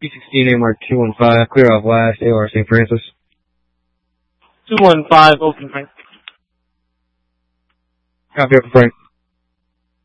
B16 AMR 215, clear off last, AR St. Francis. 215, open Frank. Copy up, Frank.